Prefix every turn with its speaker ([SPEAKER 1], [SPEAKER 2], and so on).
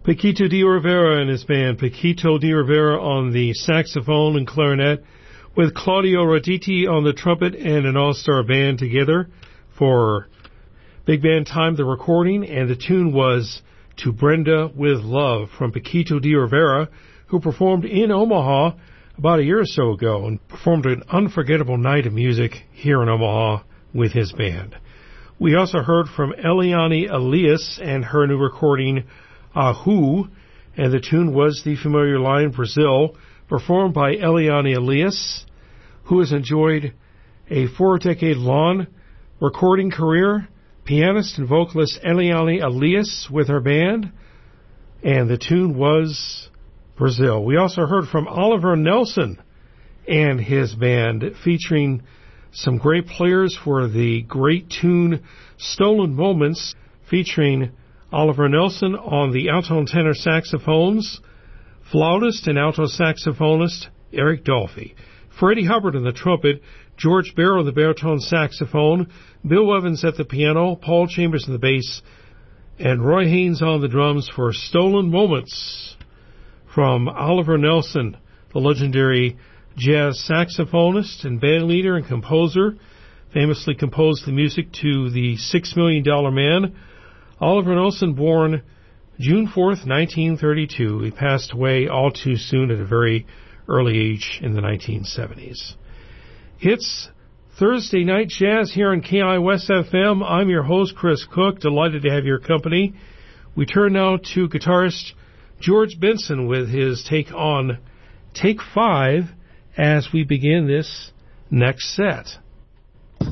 [SPEAKER 1] Paquito de Rivera and his band. Paquito de Rivera on the saxophone and clarinet, with Claudio Roditi on the trumpet and an all-star band together for Big Band Time, the recording, and the tune was To Brenda with Love from Paquito de Rivera, who performed in Omaha about a year or so ago and performed an unforgettable night of music here in Omaha with his band. We also heard from Eliane Elias and her new recording, Ahu, and the tune was the familiar line Brazil, performed by Eliane Elias, who has enjoyed a 4-decade-long recording career, pianist and vocalist Eliane Elias with her band, and the tune was Brazil. We also heard from Oliver Nelson and his band, featuring some great players for the great tune Stolen Moments, featuring Oliver Nelson on the alto and tenor saxophones, flautist and alto saxophonist Eric Dolphy, Freddie Hubbard on the trumpet, George Barrow on the baritone saxophone, Bill Evans at the piano, Paul Chambers on the bass, and Roy Haynes on the drums for Stolen Moments from Oliver Nelson, the legendary jazz saxophonist and bandleader and composer, famously composed the music to the $6 Million Man. Oliver Nelson, born June 4th, 1932. He passed away all too soon at a very early age in the 1970s. It's Thursday Night Jazz here on KI West FM. I'm your host, Chris Cook. Delighted to have your company. We turn now to guitarist George Benson with his take on Take 5 as we begin this next set.